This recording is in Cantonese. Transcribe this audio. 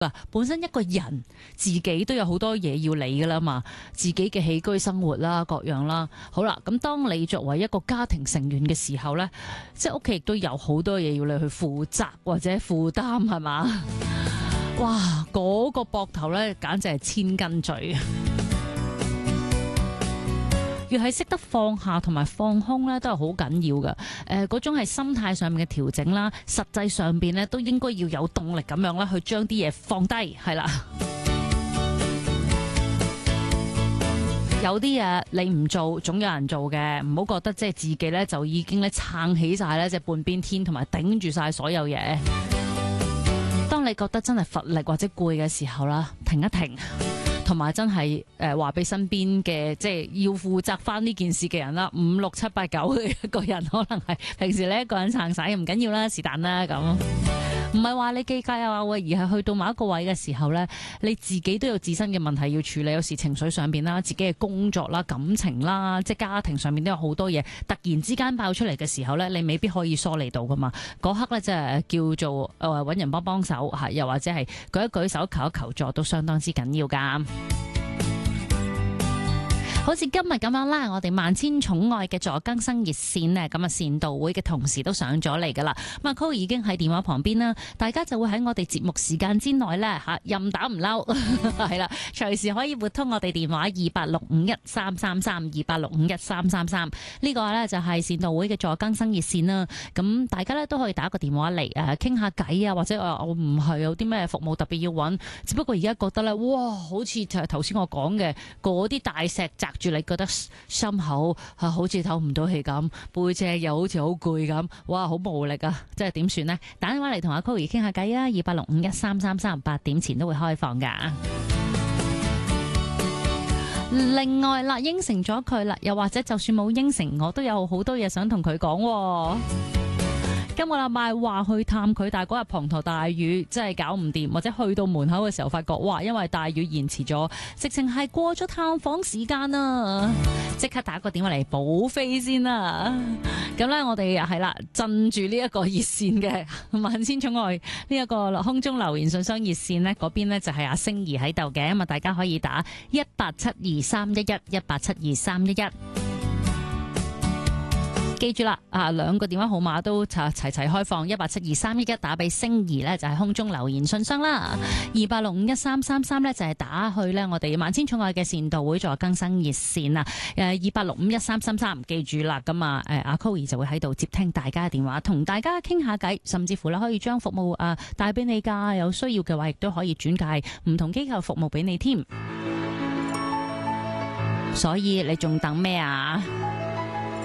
本身一個人自己都有好多嘢要理噶啦嘛，自己嘅起居生活啦，各樣啦。好啦，咁當你作為一個家庭成員嘅時候呢，即係屋企亦都有好多嘢要你去負責或者負擔，係嘛？哇，嗰個膊頭呢，簡直係千斤墜。越係識得放下同埋放空咧，都係好緊要噶。嗰種係心態上面嘅調整啦，實際上邊咧都應該要有動力咁樣啦，去將啲嘢放低，係啦。有啲嘢你唔做，總有人做嘅，唔好覺得即係自己咧就已經咧撐起晒咧隻半邊天，同埋頂住晒所有嘢。當你覺得真係乏力或者攰嘅時候啦，停一停。同埋真係話俾身邊嘅即係要負責翻呢件事嘅人啦，5、6、7、8、9一個人，可能係平時你一個人撐晒唔緊要啦，是但啦咁。唔係話你計較啊，而係去到某一個位嘅時候呢，你自己都有自身嘅問題要處理，有時情緒上邊啦，自己嘅工作啦、感情啦，即係家庭上面都有好多嘢，突然之間爆出嚟嘅時候呢，你未必可以梳理到噶嘛。嗰刻呢，即係叫做揾人幫手，又或者係舉一舉手求一求助，都相當之緊要噶。好似今日咁樣啦，我哋萬千寵愛嘅助更生熱線呢，咁啊善導會嘅同事都上咗嚟噶啦。咁啊 Cole 已經喺電話旁邊啦，大家就會喺我哋節目時間之內呢，任打唔嬲，係啦，隨時可以撥通我哋電話2865133328651333，呢個呢，就係善導會嘅助更生熱線啦。咁大家呢，都可以打個電話嚟傾下偈啊，或者我唔係有啲咩服務特別要揾，只不過而家覺得呢，哇，好似就係頭先我講嘅嗰啲大石砸住你，覺得心口好似唞唔到氣咁，背脊又好似好攰咁，哇，好無力啊！即係點算呢？打電話嚟同阿 Chloe 傾下偈啊！28651333，8點前都會開放噶。另外啦，應承咗佢啦，又或者就算冇應承，我都有好多嘢想同佢講。今個禮拜話去探佢，但係嗰日滂沱大雨，真係搞唔掂，或者去到門口嘅時候發覺，哇！因為大雨延遲咗，直情係過咗探訪時間啦，即刻打個電話嚟補飛先啦。咁呢，我哋係啦，鎮住呢一個熱線嘅萬千寵愛呢一個空中留言信箱熱線呢，嗰邊呢就係阿星兒喺度嘅，咁啊大家可以打1872311，1872311。記住啦，兩個電話號碼都齊開放，1872311打俾星兒呢就係空中留言信箱啦，28651333呢就係打去呢我哋萬千寵愛嘅善導會助更生熱線啊，28651333記住啦，咁阿 Chloe 就會喺度接聽大家嘅電話，同大家傾下偈，甚至乎呢可以將服務帶俾你㗎，有需要嘅話亦都可以轉介唔同機構服務俾你添，所以你仲等咩啊？